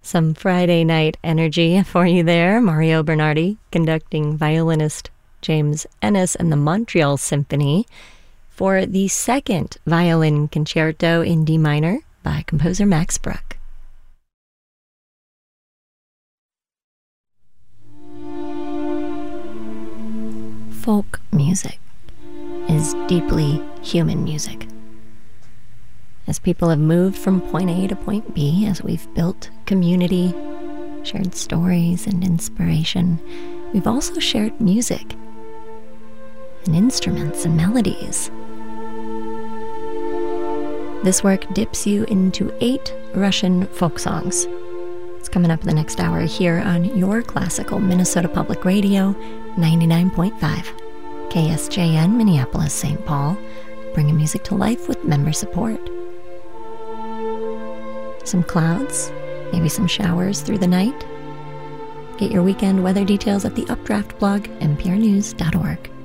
Some Friday night energy for you there. Mario Bernardi conducting violinist James Ennis and the Montreal Symphony for the second violin concerto in D minor by composer Max Bruch. Folk music is deeply human music. As people have moved from point A to point B, as we've built community, shared stories and inspiration, we've also shared music and instruments and melodies. This work dips you into 8 Russian folk songs. It's coming up in the next hour here on your classical Minnesota Public Radio, 99.5, KSJN, Minneapolis, St. Paul, bringing music to life with member support. Some clouds, maybe some showers through the night. Get your weekend weather details at the Updraft blog, nprnews.org.